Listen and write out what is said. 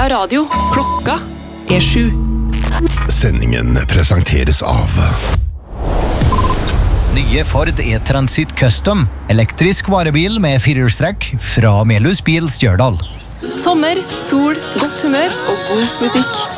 radio. Klokka er 7. Sendingen presenteres av Nye Ford E-Transit Custom. Elektrisk varebil med firehjulstrekk fra Melhus Bil Stjørdal. Sommer, sol, godt humør og god musikk.